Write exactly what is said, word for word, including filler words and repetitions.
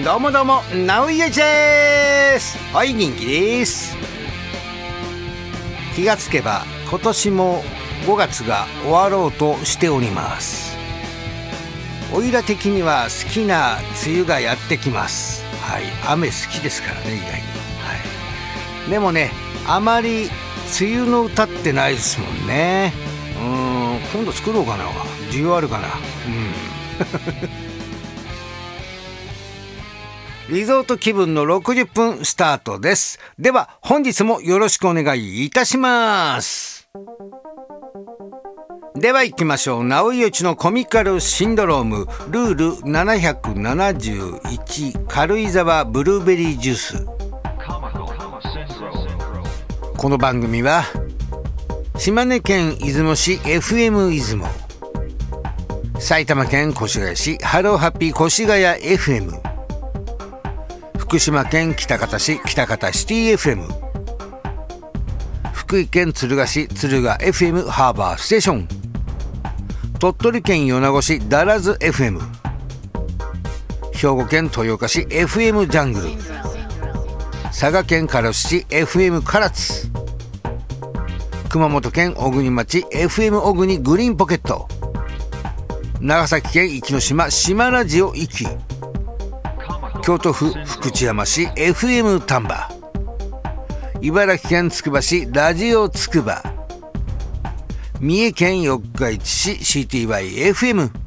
どうもどうも、なういえちです。はい、元気です。気がつけば今年もごがつが終わろうとしております。おいら的には好きな梅雨がやってきます。はい、雨好きですからね、意外に。はい、でもね、あまり梅雨の歌ってないですもんね。うーん、今度作ろうかな。需要あるかな。うんリゾート気分のろくじゅっぷんスタートです。では本日もよろしくお願いいたします。では行きましょう。なおいよちのコミカルシンドロームルールななひゃくななじゅういち、軽井沢ブルーベリージュース。この番組は島根県出雲市 エフエム 出雲、埼玉県越谷市ハローハッピー越谷 エフエム、福島県喜多方市喜多方シティ エフエム、 福井県敦賀市敦賀 エフエム ハーバーステーション、鳥取県米子市ダラズ エフエム、 兵庫県豊岡市 エフエム ジャングル、佐賀県唐津市 エフエム 唐津、熊本県小国町 エフエム 小国グリーンポケット、長崎県壱岐島島ラジオ壱岐、京都府福知山市 エフエム 丹波、茨城県つくば市ラジオつくば、三重県四日市市 シーティーワイエフエム、